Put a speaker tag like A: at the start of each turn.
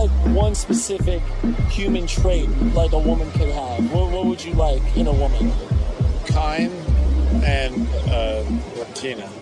A: like one specific human trait like a woman could have? What would you like in a woman?
B: Kind and Latina.